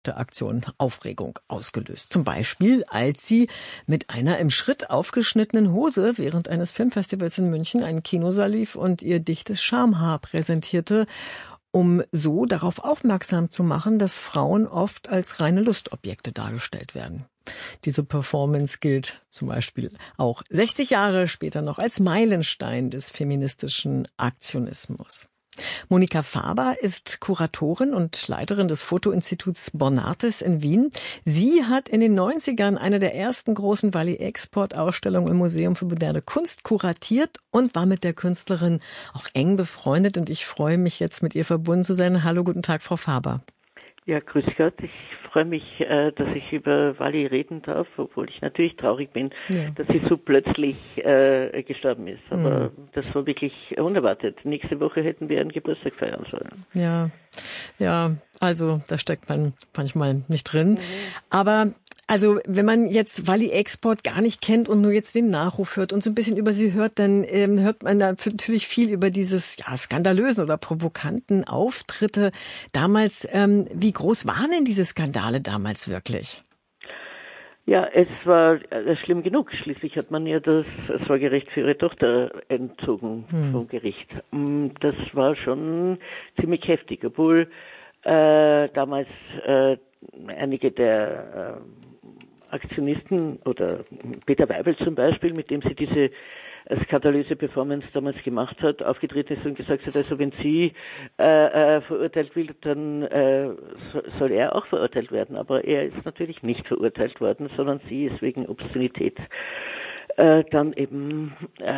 Aktion Aufregung ausgelöst. Zum Beispiel, als sie mit einer im Schritt aufgeschnittenen Hose während eines Filmfestivals in München einen Kinosaal lief und ihr dichtes Schamhaar präsentierte, um so darauf aufmerksam zu machen, dass Frauen oft als reine Lustobjekte dargestellt werden. Diese Performance gilt zum Beispiel auch 60 Jahre später noch als Meilenstein des feministischen Aktionismus. Monika Faber ist Kuratorin und Leiterin des Fotoinstituts Bonartes in Wien. Sie hat in den 90ern eine der ersten großen Wally-Export-Ausstellungen im Museum für moderne Kunst kuratiert und war mit der Künstlerin auch eng befreundet. Und ich freue mich jetzt, mit ihr verbunden zu sein. Hallo, guten Tag, Frau Faber. Ja, grüß Gott. Ich freue mich, dass ich über Wally reden darf, obwohl ich natürlich traurig bin, dass sie so plötzlich gestorben ist. Aber das war wirklich unerwartet. Nächste Woche hätten wir einen Geburtstag feiern sollen. Ja, also da steckt man manchmal nicht drin. Aber also wenn man jetzt Wally Export gar nicht kennt und nur jetzt den Nachruf hört und so ein bisschen über sie hört, dann hört man da natürlich viel über dieses skandalösen oder provokanten Auftritte damals. Wie groß waren denn diese Skandale damals wirklich? Ja, es war schlimm genug. Schließlich hat man ja das Sorgerecht für ihre Tochter entzogen vom Gericht. Das war schon ziemlich heftig, obwohl damals einige der Aktionisten oder Peter Weibel zum Beispiel, mit dem sie diese skandalöse Performance damals gemacht hat, aufgetreten ist und gesagt hat, also wenn sie verurteilt wird, dann soll er auch verurteilt werden. Aber er ist natürlich nicht verurteilt worden, sondern sie ist wegen Obszönität dann eben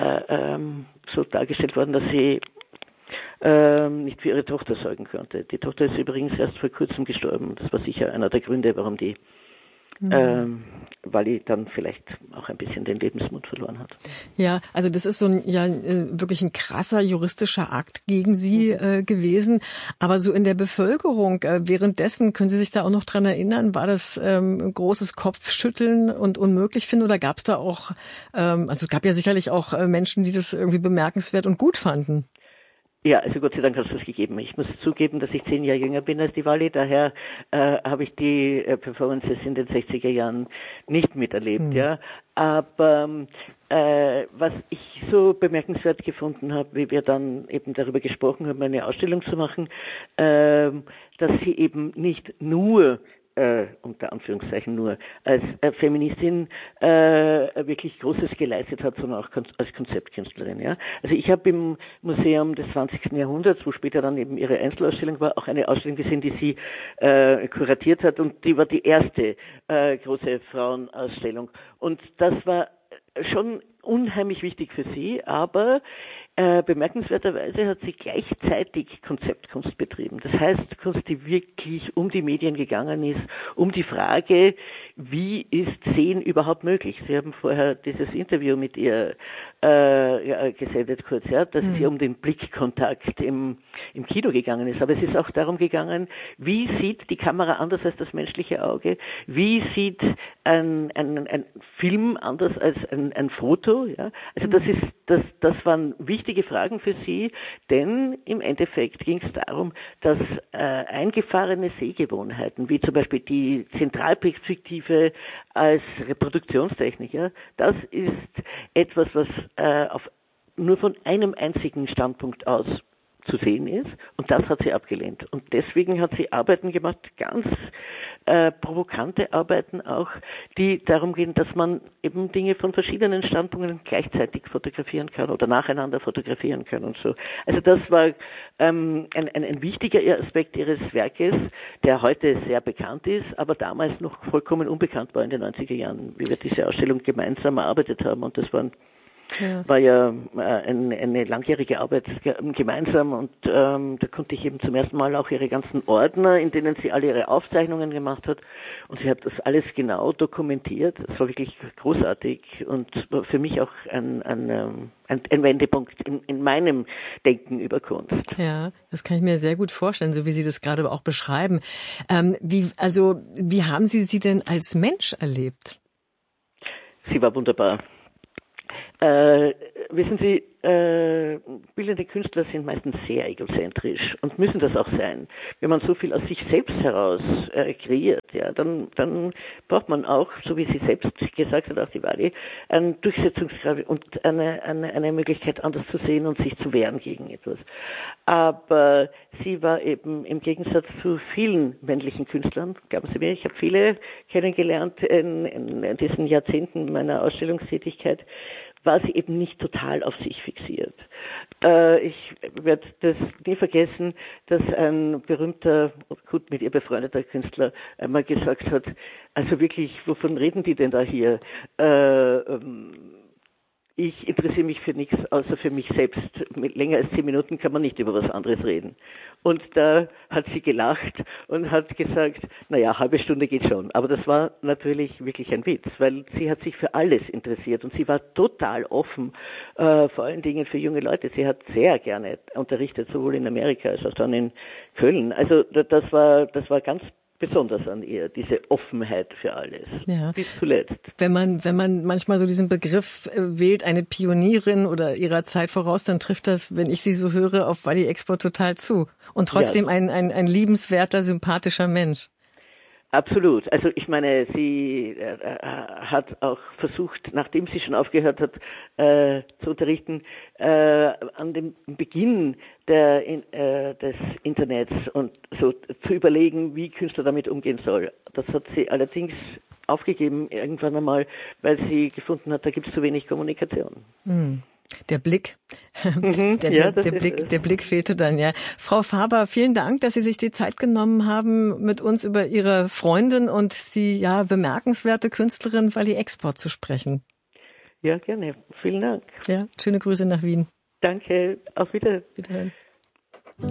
so dargestellt worden, dass sie nicht für ihre Tochter sorgen konnte. Die Tochter ist übrigens erst vor kurzem gestorben. Das war sicher einer der Gründe, warum die Wally dann vielleicht auch ein bisschen den Lebensmut verloren hat. Ja, also das ist so wirklich ein krasser juristischer Akt gegen sie gewesen. Aber so in der Bevölkerung, währenddessen, können Sie sich da auch noch dran erinnern, war das großes Kopfschütteln und unmöglich finden? Oder gab es da auch, also es gab ja sicherlich auch Menschen, die das irgendwie bemerkenswert und gut fanden? Ja, also Gott sei Dank hat es das gegeben. Ich muss zugeben, dass ich 10 Jahre jünger bin als die Wally, daher habe ich die Performances in den 60er Jahren nicht miterlebt, ja. Aber was ich so bemerkenswert gefunden habe, wie wir dann eben darüber gesprochen haben, eine Ausstellung zu machen, dass sie eben nicht nur unter Anführungszeichen nur, als Feministin wirklich Großes geleistet hat, sondern auch als Konzeptkünstlerin. Ja? Also ich habe im Museum des 20. Jahrhunderts, wo später dann eben ihre Einzelausstellung war, auch eine Ausstellung gesehen, die sie kuratiert hat, und die war die erste große Frauenausstellung. Und das war schon unheimlich wichtig für sie, aber bemerkenswerterweise hat sie gleichzeitig Konzeptkunst betrieben. Das heißt, Kunst, die wirklich um die Medien gegangen ist, um die Frage, wie ist Sehen überhaupt möglich? Sie haben vorher dieses Interview mit ihr gesendet kurz, ja, dass es ja um den Blickkontakt im Kino gegangen ist. Aber es ist auch darum gegangen, wie sieht die Kamera anders als das menschliche Auge? Wie sieht ein Film anders als ein Foto? Ja? Also das waren wichtige Fragen für sie, denn im Endeffekt ging es darum, dass eingefahrene Sehgewohnheiten, wie zum Beispiel die Zentralperspektive als Reproduktionstechnik, ja, das ist etwas, was nur von einem einzigen Standpunkt aus zu sehen ist, und das hat sie abgelehnt. Und deswegen hat sie Arbeiten gemacht, ganz provokante Arbeiten auch, die darum gehen, dass man eben Dinge von verschiedenen Standpunkten gleichzeitig fotografieren kann oder nacheinander fotografieren kann und so. Also das war ein wichtiger Aspekt ihres Werkes, der heute sehr bekannt ist, aber damals noch vollkommen unbekannt war in den 90er Jahren, wie wir diese Ausstellung gemeinsam erarbeitet haben, und das war ja eine langjährige Arbeit gemeinsam, und da konnte ich eben zum ersten Mal auch ihre ganzen Ordner, in denen sie alle ihre Aufzeichnungen gemacht hat, und sie hat das alles genau dokumentiert. Es war wirklich großartig und war für mich auch ein Wendepunkt in meinem Denken über Kunst. Ja, das kann ich mir sehr gut vorstellen, so wie Sie das gerade auch beschreiben. Wie haben Sie sie denn als Mensch erlebt? Sie war wunderbar. wissen Sie, bildende Künstler sind meistens sehr egozentrisch und müssen das auch sein. Wenn man so viel aus sich selbst heraus kreiert, ja, dann braucht man auch, so wie sie selbst gesagt hat, auch die Wally, eine Durchsetzungskraft und eine Möglichkeit, anders zu sehen und sich zu wehren gegen etwas. Aber sie war eben im Gegensatz zu vielen männlichen Künstlern, glauben Sie mir, ich habe viele kennengelernt in diesen Jahrzehnten meiner Ausstellungstätigkeit, war sie eben nicht total auf sich fixiert. Ich werde das nie vergessen, dass ein berühmter, gut mit ihr befreundeter Künstler einmal gesagt hat, also wirklich, wovon reden die denn da hier? Ich interessiere mich für nichts außer für mich selbst. Mit länger als 10 Minuten kann man nicht über was anderes reden. Und da hat sie gelacht und hat gesagt, naja, halbe Stunde geht schon. Aber das war natürlich wirklich ein Witz, weil sie hat sich für alles interessiert und sie war total offen, vor allen Dingen für junge Leute. Sie hat sehr gerne unterrichtet, sowohl in Amerika als auch dann in Köln. Also das war ganz besonders an ihr, diese Offenheit für alles, ja. Bis zuletzt. Wenn man manchmal so diesen Begriff wählt, eine Pionierin oder ihrer Zeit voraus, dann trifft das, wenn ich sie so höre, auf Wally Export total zu. Und trotzdem ein liebenswerter, sympathischer Mensch. Absolut. Also ich meine, sie hat auch versucht, nachdem sie schon aufgehört hat zu unterrichten, an dem Beginn des Internets und so zu überlegen, wie Künstler damit umgehen soll. Das hat sie allerdings aufgegeben irgendwann einmal, weil sie gefunden hat, da gibt es zu wenig Kommunikation. Der Blick, der Blick fehlte dann, ja. Frau Faber, vielen Dank, dass Sie sich die Zeit genommen haben, mit uns über Ihre Freundin und die bemerkenswerte Künstlerin Wally Export zu sprechen. Ja, gerne. Vielen Dank. Ja, schöne Grüße nach Wien. Danke. Auf Wiederhören.